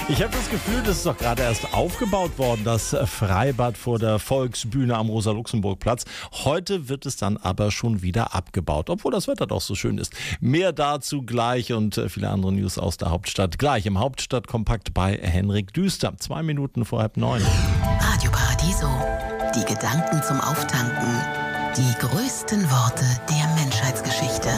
Ich habe das Gefühl, das ist doch gerade erst aufgebaut worden, das Freibad vor der Volksbühne am Rosa-Luxemburg-Platz. Heute wird es dann aber schon wieder abgebaut, obwohl das Wetter doch so schön ist. Mehr dazu gleich und viele andere News aus der Hauptstadt. Gleich im Hauptstadtkompakt bei Henrik Düster. 2 Minuten vor 8:30. Radio Paradiso. Die Gedanken zum Auftanken. Die größten Worte der Menschheitsgeschichte.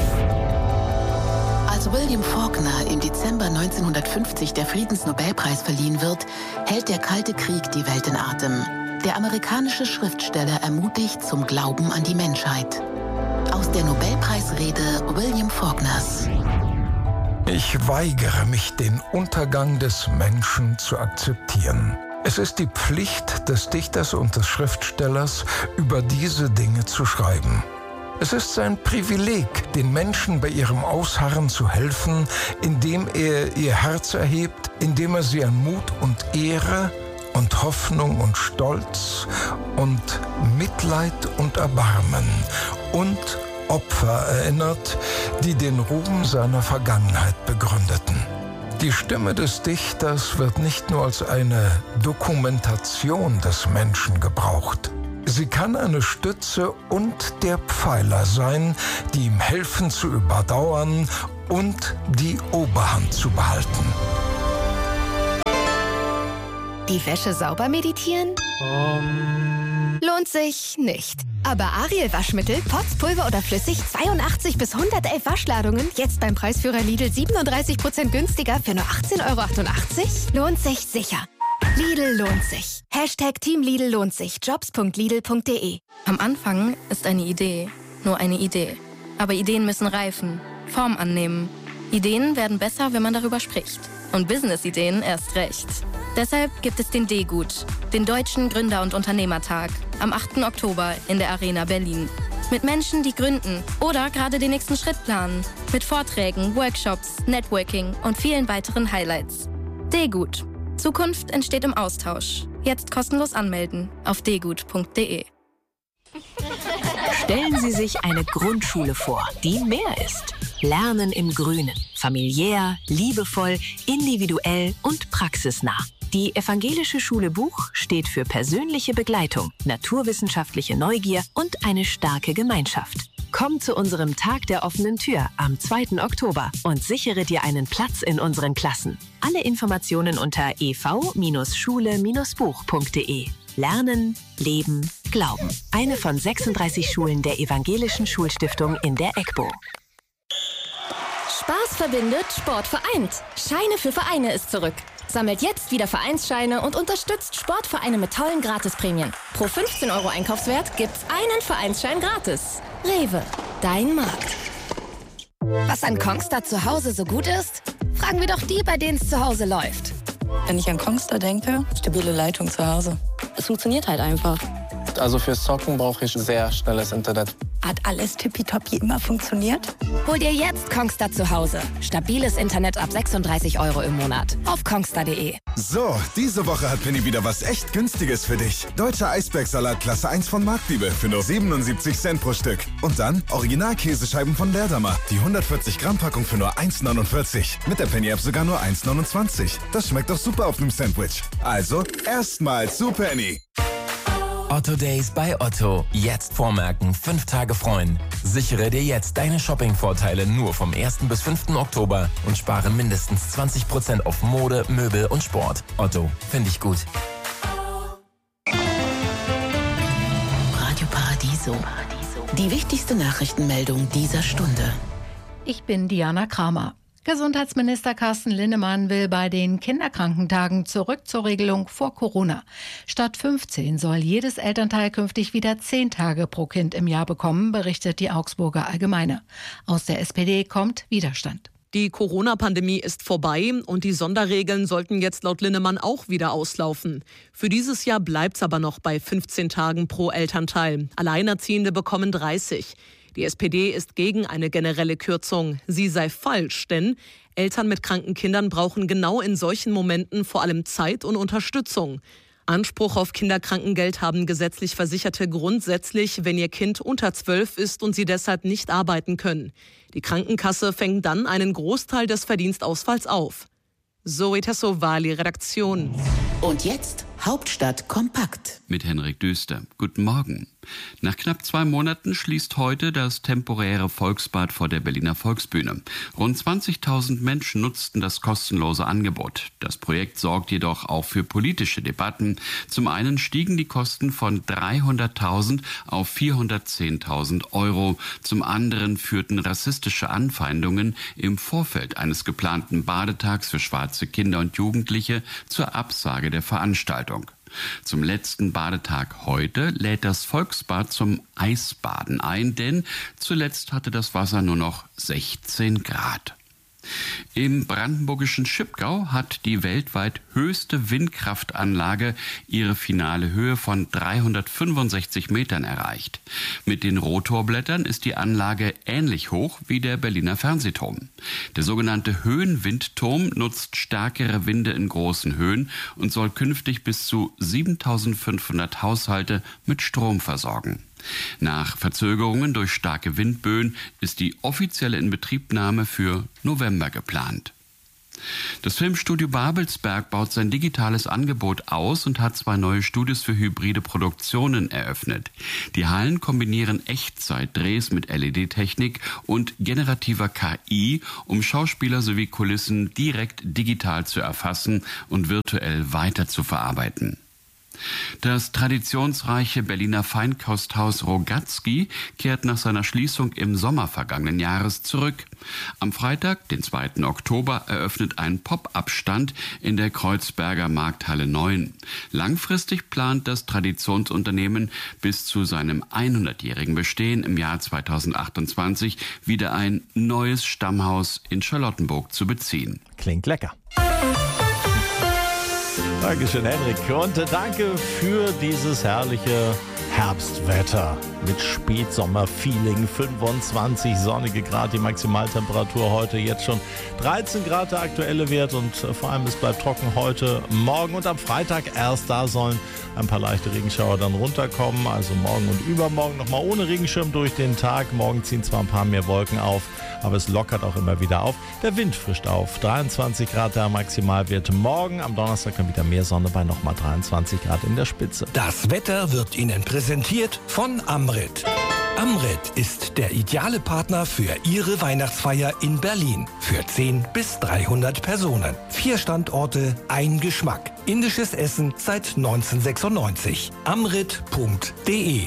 Als William Faulkner im Dezember 1950 der Friedensnobelpreis verliehen wird, hält der Kalte Krieg die Welt in Atem. Der amerikanische Schriftsteller ermutigt zum Glauben an die Menschheit. Aus der Nobelpreisrede William Faulkners. Ich weigere mich, den Untergang des Menschen zu akzeptieren. Es ist die Pflicht des Dichters und des Schriftstellers, über diese Dinge zu schreiben. Es ist sein Privileg, den Menschen bei ihrem Ausharren zu helfen, indem er ihr Herz erhebt, indem er sie an Mut und Ehre und Hoffnung und Stolz und Mitleid und Erbarmen und Opfer erinnert, die den Ruhm seiner Vergangenheit begründeten. Die Stimme des Dichters wird nicht nur als eine Dokumentation des Menschen gebraucht. Sie kann eine Stütze und der Pfeiler sein, die ihm helfen zu überdauern und die Oberhand zu behalten. Die Wäsche sauber meditieren? Lohnt sich nicht. Aber Ariel Waschmittel, Pots, Pulver oder flüssig, 82 bis 111 Waschladungen, jetzt beim Preisführer Lidl 37% günstiger für nur 18,88 €? Lohnt sich sicher. Lidl lohnt sich. Hashtag Team Lidl lohnt sich. Jobs.lidl.de. Am Anfang ist eine Idee nur eine Idee. Aber Ideen müssen reifen, Form annehmen. Ideen werden besser, wenn man darüber spricht. Und Business-Ideen erst recht. Deshalb gibt es den D-Gut, den Deutschen Gründer- und Unternehmertag, am 8. Oktober in der Arena Berlin. Mit Menschen, die gründen oder gerade den nächsten Schritt planen. Mit Vorträgen, Workshops, Networking und vielen weiteren Highlights. D-Gut. Zukunft entsteht im Austausch. Jetzt kostenlos anmelden auf dgut.de. Stellen Sie sich eine Grundschule vor, die mehr ist. Lernen im Grünen. Familiär, liebevoll, individuell und praxisnah. Die Evangelische Schule Buch steht für persönliche Begleitung, naturwissenschaftliche Neugier und eine starke Gemeinschaft. Komm zu unserem Tag der offenen Tür am 2. Oktober und sichere dir einen Platz in unseren Klassen. Alle Informationen unter ev-schule-buch.de. Lernen, Leben, Glauben. Eine von 36 Schulen der Evangelischen Schulstiftung in der EGBO. Spaß verbindet, Sport vereint. Scheine für Vereine ist zurück. Sammelt jetzt wieder Vereinsscheine und unterstützt Sportvereine mit tollen Gratisprämien. Pro 15 € Einkaufswert gibt's einen Vereinsschein gratis. Rewe, dein Markt. Was an Kongstar zu Hause so gut ist? Fragen wir doch die, bei denen es zu Hause läuft. Wenn ich an Kongstar denke, stabile Leitung zu Hause. Es funktioniert halt einfach. Also fürs Zocken brauche ich sehr schnelles Internet. Hat alles tippitoppi immer funktioniert? Hol dir jetzt Kongstar zu Hause. Stabiles Internet ab 36 € im Monat. Auf kongstar.de. So, diese Woche hat Penny wieder was echt Günstiges für dich. Deutscher Eisbergsalat Klasse 1 von Marktliebe für nur 77 Cent pro Stück. Und dann Original-Käsescheiben von Leerdammer. Die 140 Gramm Packung für nur 1,49. Mit der Penny-App sogar nur 1,29. Das schmeckt doch super auf einem Sandwich. Also, erstmal zu Penny. Otto Days bei Otto. Jetzt vormerken, 5 Tage freuen. Sichere dir jetzt deine Shopping-Vorteile nur vom 1. bis 5. Oktober und spare mindestens 20% auf Mode, Möbel und Sport. Otto, finde ich gut. Radio Paradiso. Die wichtigste Nachrichtenmeldung dieser Stunde. Ich bin Diana Kramer. Gesundheitsminister Carsten Linnemann will bei den Kinderkrankentagen zurück zur Regelung vor Corona. Statt 15 soll jedes Elternteil künftig wieder 10 Tage pro Kind im Jahr bekommen, berichtet die Augsburger Allgemeine. Aus der SPD kommt Widerstand. Die Corona-Pandemie ist vorbei und die Sonderregeln sollten jetzt laut Linnemann auch wieder auslaufen. Für dieses Jahr bleibt es aber noch bei 15 Tagen pro Elternteil. Alleinerziehende bekommen 30. Die SPD ist gegen eine generelle Kürzung. Sie sei falsch, denn Eltern mit kranken Kindern brauchen genau in solchen Momenten vor allem Zeit und Unterstützung. Anspruch auf Kinderkrankengeld haben gesetzlich Versicherte grundsätzlich, wenn ihr Kind unter 12 ist und sie deshalb nicht arbeiten können. Die Krankenkasse fängt dann einen Großteil des Verdienstausfalls auf. Zoe Tassovali, Redaktion. Und jetzt Hauptstadt kompakt. Mit Henrik Düster. Guten Morgen. Nach knapp 2 Monaten schließt heute das temporäre Volksbad vor der Berliner Volksbühne. Rund 20.000 Menschen nutzten das kostenlose Angebot. Das Projekt sorgt jedoch auch für politische Debatten. Zum einen stiegen die Kosten von 300.000 auf 410.000 Euro. Zum anderen führten rassistische Anfeindungen im Vorfeld eines geplanten Badetags für schwarze Kinder und Jugendliche zur Absage der Veranstaltung. Zum letzten Badetag heute lädt das Volksbad zum Eisbaden ein, denn zuletzt hatte das Wasser nur noch 16 Grad. Im brandenburgischen Schipgau hat die weltweit höchste Windkraftanlage ihre finale Höhe von 365 Metern erreicht. Mit den Rotorblättern ist die Anlage ähnlich hoch wie der Berliner Fernsehturm. Der sogenannte Höhenwindturm nutzt stärkere Winde in großen Höhen und soll künftig bis zu 7.500 Haushalte mit Strom versorgen. Nach Verzögerungen durch starke Windböen ist die offizielle Inbetriebnahme für November geplant. Das Filmstudio Babelsberg baut sein digitales Angebot aus und hat 2 neue Studios für hybride Produktionen eröffnet. Die Hallen kombinieren Echtzeitdrehs mit LED-Technik und generativer KI, um Schauspieler sowie Kulissen direkt digital zu erfassen und virtuell weiter zu verarbeiten. Das traditionsreiche Berliner Feinkosthaus Rogatski kehrt nach seiner Schließung im Sommer vergangenen Jahres zurück. Am Freitag, den 2. Oktober, eröffnet ein Pop-up-Stand in der Kreuzberger Markthalle 9. Langfristig plant das Traditionsunternehmen bis zu seinem 100-jährigen Bestehen im Jahr 2028 wieder ein neues Stammhaus in Charlottenburg zu beziehen. Klingt lecker. Dankeschön, Henrik. Und danke für dieses herrliche Herbstwetter mit Spätsommer-Feeling. 25 sonnige Grad, die Maximaltemperatur heute jetzt schon 13 Grad der aktuelle Wert und vor allem es bleibt trocken heute, morgen und am Freitag erst. Da sollen ein paar leichte Regenschauer dann runterkommen. Also morgen und übermorgen nochmal ohne Regenschirm durch den Tag. Morgen ziehen zwar ein paar mehr Wolken auf, aber es lockert auch immer wieder auf. Der Wind frischt auf. 23 Grad der Maximalwert morgen. Am Donnerstag dann wieder mehr Sonne bei nochmal 23 Grad in der Spitze. Das Wetter wird Ihnen präsentiert von Amrit. Amrit ist der ideale Partner für Ihre Weihnachtsfeier in Berlin. Für 10 bis 300 Personen. 4 Standorte, ein Geschmack. Indisches Essen seit 1996. Amrit.de.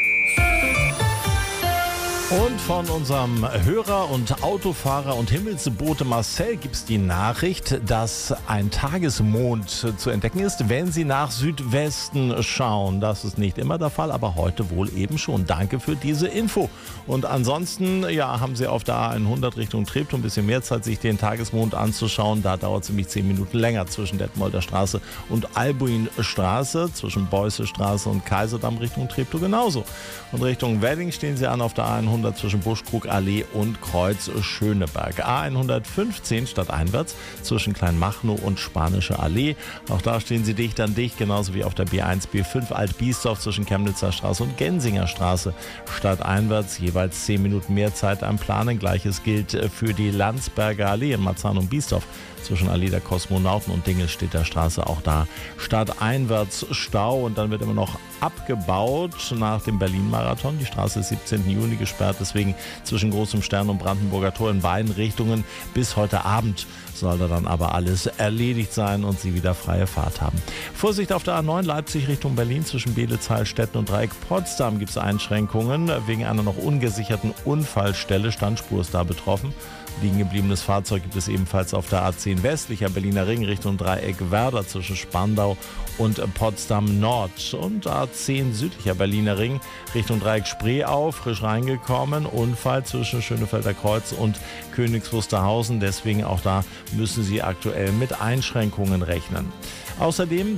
Und von unserem Hörer und Autofahrer und Himmelsbote Marcel gibt es die Nachricht, dass ein Tagesmond zu entdecken ist, wenn Sie nach Südwesten schauen. Das ist nicht immer der Fall, aber heute wohl eben schon. Danke für diese Info. Und ansonsten haben Sie auf der A100 Richtung Treptow ein bisschen mehr Zeit, sich den Tagesmond anzuschauen. Da dauert es nämlich 10 Minuten länger zwischen Detmolder Straße und Albuinstraße, zwischen Beuße Straße und Kaiserdamm Richtung Treptow genauso. Und Richtung Wedding stehen Sie an auf der A100 zwischen Buschkrugallee und Kreuz Schöneberg. A115 stadteinwärts zwischen Kleinmachnow und Spanische Allee. Auch da stehen Sie dicht an dicht, genauso wie auf der B1, B5 Alt-Biesdorf zwischen Chemnitzer Straße und Gensinger Straße. Stadteinwärts jeweils 10 Minuten mehr Zeit am Planen. Gleiches gilt für die Landsberger Allee in Marzahn und Biesdorf zwischen Allee der Kosmonauten und Dingelstädter Straße. Auch da stadteinwärts Stau und dann wird immer noch abgebaut nach dem Berlin-Marathon. Die Straße ist 17. Juni gesperrt, deswegen zwischen Großem Stern und Brandenburger Tor in beiden Richtungen. Bis heute Abend soll da dann aber alles erledigt sein und Sie wieder freie Fahrt haben. Vorsicht auf der A9 Leipzig Richtung Berlin zwischen Beelitz, Stetten und Dreieck Potsdam gibt es Einschränkungen wegen einer noch ungesicherten Unfallstelle. Standspur ist da betroffen. Liegen gebliebenes Fahrzeug gibt es ebenfalls auf der A10 westlicher Berliner Ring Richtung Dreieck Werder zwischen Spandau und Potsdam Nord. Und A10 südlicher Berliner Ring Richtung Dreieck Spreeau, frisch reingekommen. Unfall zwischen Schönefelder Kreuz und Königs Wusterhausen. Deswegen auch da müssen Sie aktuell mit Einschränkungen rechnen. Außerdem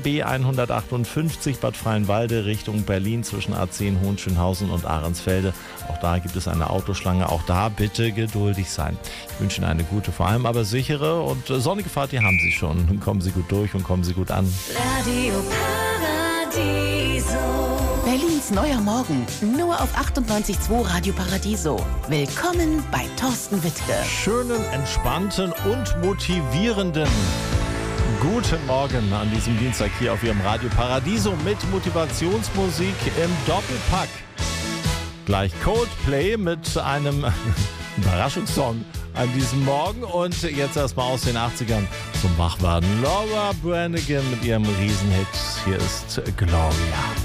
B158 Bad Freienwalde Richtung Berlin zwischen A10 Hohenschönhausen und Ahrensfelde. Auch da gibt es eine Autoschlange. Auch da bitte geduldig sein. Ich wünsche Ihnen eine gute, vor allem aber sichere und sonnige Fahrt. Die haben Sie schon. Kommen Sie gut durch und kommen Sie gut an. Radio Paradiso. Berlins neuer Morgen. Nur auf 98.2 Radio Paradiso. Willkommen bei Thorsten Wittke. Schönen, entspannten und motivierenden Guten Morgen an diesem Dienstag hier auf Ihrem Radio Paradiso mit Motivationsmusik im Doppelpack. Gleich Coldplay mit einem Überraschungssong an diesem Morgen und jetzt erstmal aus den 80ern zum Wachwerden. Laura Branigan mit ihrem Riesenhit. Hier ist Gloria.